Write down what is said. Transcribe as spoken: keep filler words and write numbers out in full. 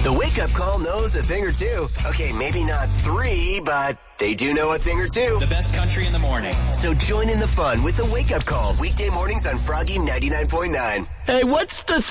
The wake-up call knows a thing or two. Okay, maybe not three, but they do know a thing or two. The best country in the morning. So join in the fun with the wake-up call. Weekday mornings on Froggy ninety-nine point nine. Hey, what's the